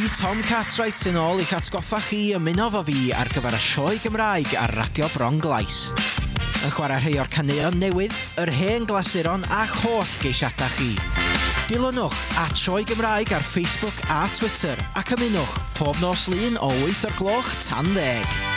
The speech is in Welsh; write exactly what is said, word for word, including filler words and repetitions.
Fi Tom Cartwright yn ôl i'ch atgoffa chi ymuno fo fi ar gyfer y sioe Gymraeg ar Radio Bronglais. Yn chwarae rhai o'r caneuon newydd, yr hen glasuron a'ch holl geisiadau chi. Dilynwch at Sioe Gymraeg ar Facebook a Twitter ac ymunwch pob nos lun o wyth o'r gloch tan ddeg.